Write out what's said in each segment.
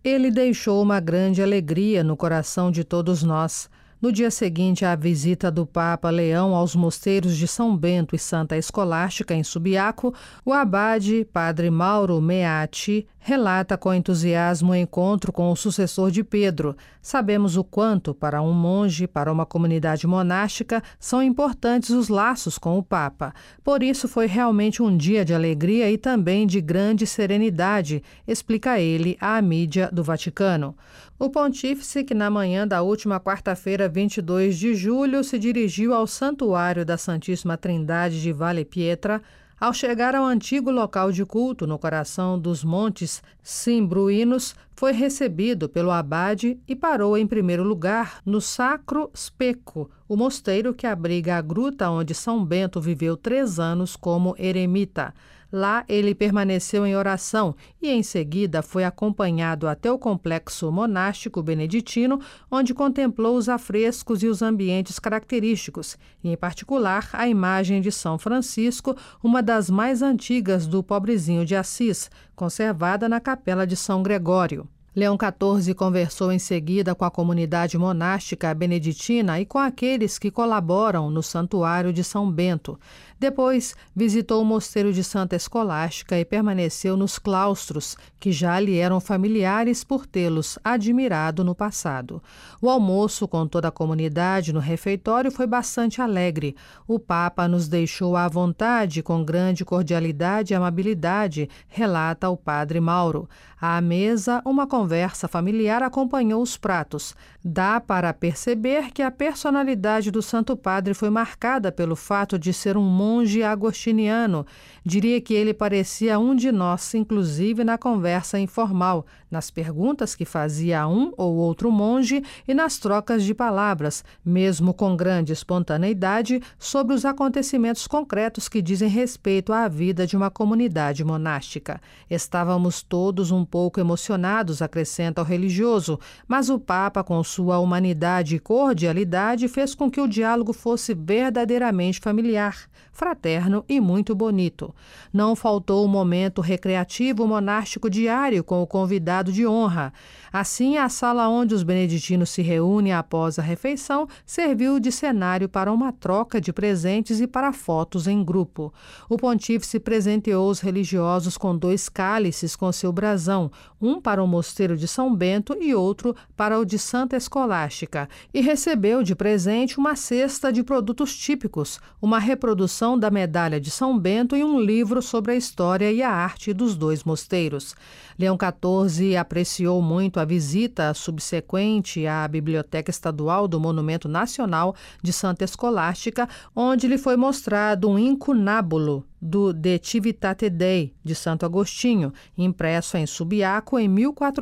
Ele deixou uma grande alegria no coração de todos nós. No dia seguinte à visita do Papa Leão aos mosteiros de São Bento e Santa Escolástica, em Subiaco, o abade, padre Mauro Meatti, relata com entusiasmo o encontro com o sucessor de Pedro. Sabemos o quanto, para um monge, para uma comunidade monástica, são importantes os laços com o Papa. Por isso foi realmente um dia de alegria e também de grande serenidade, explica ele à mídia do Vaticano. O pontífice, que na manhã da última quarta-feira, 22 de julho, se dirigiu ao Santuário da Santíssima Trindade de Valle Pietra, ao chegar ao antigo local de culto no coração dos montes Cimbruínos, foi recebido pelo abade e parou em primeiro lugar no Sacro Specco, o mosteiro que abriga a gruta onde São Bento viveu 3 anos como eremita. Lá ele permaneceu em oração e em seguida foi acompanhado até o complexo monástico beneditino, onde contemplou os afrescos e os ambientes característicos, e em particular a imagem de São Francisco, uma das mais antigas do Pobrezinho de Assis, conservada na Capela de São Gregório. Leão XIV conversou em seguida com a comunidade monástica beneditina e com aqueles que colaboram no Santuário de São Bento. Depois, visitou o mosteiro de Santa Escolástica e permaneceu nos claustros, que já lhe eram familiares por tê-los admirado no passado. O almoço com toda a comunidade no refeitório foi bastante alegre. O Papa nos deixou à vontade com grande cordialidade e amabilidade, relata o padre Mauro. À mesa, uma conversa familiar acompanhou os pratos. Dá para perceber que a personalidade do Santo Padre foi marcada pelo fato de ser um monge agostiniano. Diria que ele parecia um de nós, inclusive na conversa informal, nas perguntas que fazia a um ou outro monge e nas trocas de palavras, mesmo com grande espontaneidade, sobre os acontecimentos concretos que dizem respeito à vida de uma comunidade monástica. Estávamos todos um pouco emocionados, acrescenta o religioso, mas o Papa, com sua humanidade e cordialidade, fez com que o diálogo fosse verdadeiramente familiar, fraterno e muito bonito. Não faltou o momento recreativo monástico diário com o convidado de honra. Assim, a sala onde os beneditinos se reúnem após a refeição serviu de cenário para uma troca de presentes e para fotos em grupo. O pontífice presenteou os religiosos com 2 cálices com seu brasão, um para o mosteiro de São Bento e outro para o de Santa Escolástica, e recebeu de presente uma cesta de produtos típicos, uma reprodução da medalha de São Bento e um livro sobre a história e a arte dos 2 mosteiros. Leão XIV apreciou muito a visita subsequente à Biblioteca Estadual do Monumento Nacional de Santa Escolástica, onde lhe foi mostrado um incunábulo do De Civitate Dei, de Santo Agostinho, impresso em Subiaco em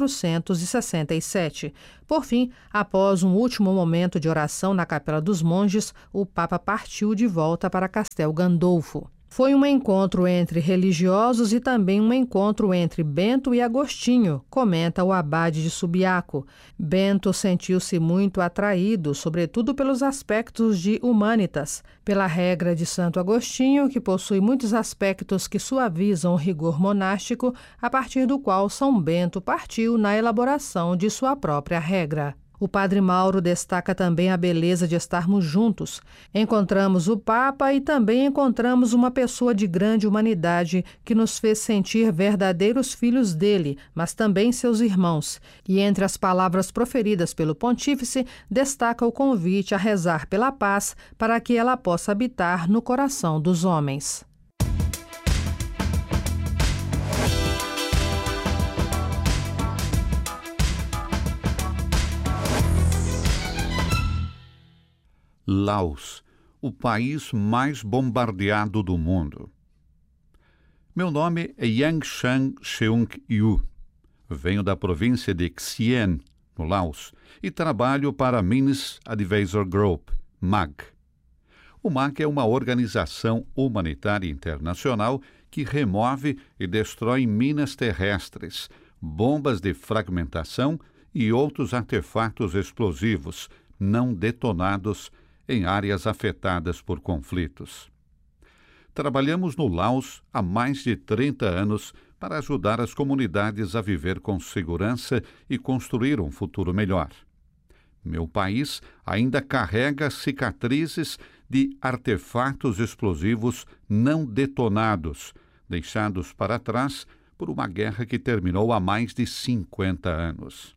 1467. Por fim, após um último momento de oração na Capela dos Monges, o Papa partiu de volta para Castel Gandolfo. Foi um encontro entre religiosos e também um encontro entre Bento e Agostinho, comenta o abade de Subiaco. Bento sentiu-se muito atraído, sobretudo pelos aspectos de humanitas, pela regra de Santo Agostinho, que possui muitos aspectos que suavizam o rigor monástico, a partir do qual São Bento partiu na elaboração de sua própria regra. O padre Mauro destaca também a beleza de estarmos juntos. Encontramos o Papa e também encontramos uma pessoa de grande humanidade que nos fez sentir verdadeiros filhos dele, mas também seus irmãos. E entre as palavras proferidas pelo pontífice, destaca o convite a rezar pela paz para que ela possa habitar no coração dos homens. Laos, o país mais bombardeado do mundo. Meu nome é Yang Shang Seung Yu. Venho da província de Xi'an, no Laos, e trabalho para a Mines Advisor Group, MAG. O MAG é uma organização humanitária internacional que remove e destrói minas terrestres, bombas de fragmentação e outros artefatos explosivos não detonados em áreas afetadas por conflitos. Trabalhamos no Laos há mais de 30 anos para ajudar as comunidades a viver com segurança e construir um futuro melhor. Meu país ainda carrega cicatrizes de artefatos explosivos não detonados, deixados para trás por uma guerra que terminou há mais de 50 anos.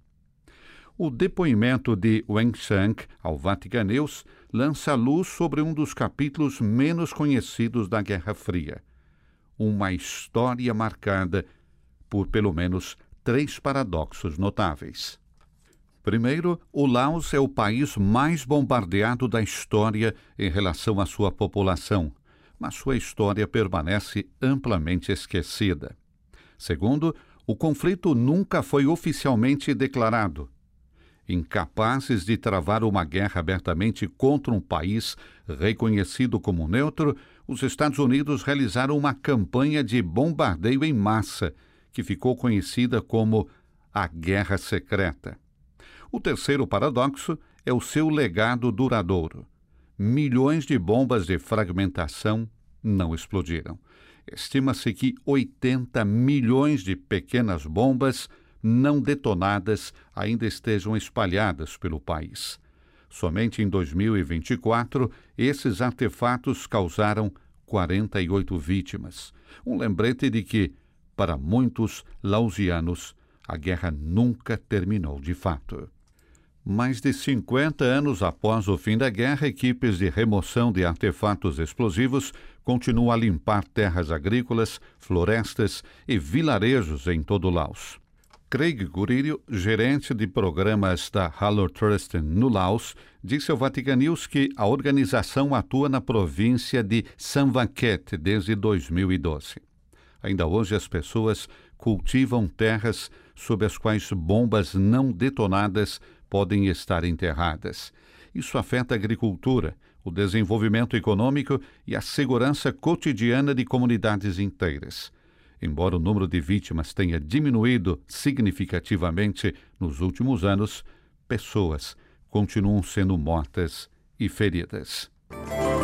O depoimento de Wang Shank ao Vatican News lança luz sobre um dos capítulos menos conhecidos da Guerra Fria. Uma história marcada por pelo menos 3 paradoxos notáveis. Primeiro, o Laos é o país mais bombardeado da história em relação à sua população, mas sua história permanece amplamente esquecida. Segundo, o conflito nunca foi oficialmente declarado. Incapazes de travar uma guerra abertamente contra um país reconhecido como neutro, os Estados Unidos realizaram uma campanha de bombardeio em massa, que ficou conhecida como a Guerra Secreta. O terceiro paradoxo é o seu legado duradouro. Milhões de bombas de fragmentação não explodiram. Estima-se que 80 milhões de pequenas bombas não detonadas ainda estejam espalhadas pelo país. Somente em 2024, esses artefatos causaram 48 vítimas. Um lembrete de que, para muitos laosianos, a guerra nunca terminou de fato. Mais de 50 anos após o fim da guerra, equipes de remoção de artefatos explosivos continuam a limpar terras agrícolas, florestas e vilarejos em todo o Laos. Craig Guririo, gerente de programas da Halor Trust no Laos, disse ao Vatican News que a organização atua na província de Samvaket desde 2012. Ainda hoje as pessoas cultivam terras sob as quais bombas não detonadas podem estar enterradas. Isso afeta a agricultura, o desenvolvimento econômico e a segurança cotidiana de comunidades inteiras. Embora o número de vítimas tenha diminuído significativamente nos últimos anos, pessoas continuam sendo mortas e feridas.